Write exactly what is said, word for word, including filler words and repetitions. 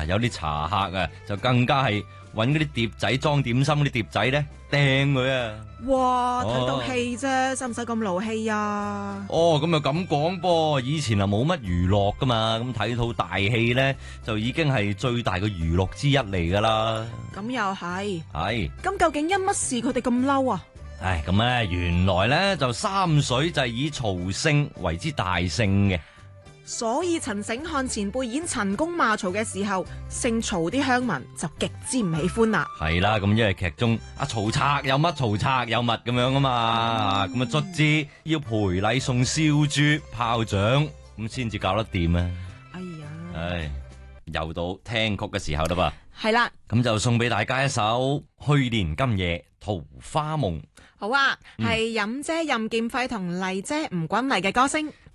有啲茶客啊，就更加係揾嗰啲碟仔裝點心嗰啲碟仔咧掟佢啊！ 哇，睇哦到戲啫，使唔使咁勞氣啊？ 哦，咁又咁講噃，以前啊冇乜娛樂噶嘛，咁睇套大戲咧就已經係最大嘅娛樂之一嚟噶啦。 咁又係。 係， 咁究竟因乜事佢哋咁嬲啊？ 唉，咁咧原來咧就三水就係以曹姓為之大姓嘅。 所以陳醒漢前輩演陳公罵曹嘅時候，姓曹啲鄉民就極之唔喜歡啦。 係啦，咁因為劇中阿曹賊有乜曹賊有物咁樣啊嘛，咁啊卒之要賠禮送燒豬炮仗，咁先至搞得掂啊！ 哎呀， 唉，又到聽曲嘅時候啦係啦， 噃，咁就送俾大家一首《去年今夜桃花夢》。 好啊，係任姐任劍輝同麗姐吳君麗嘅歌聲。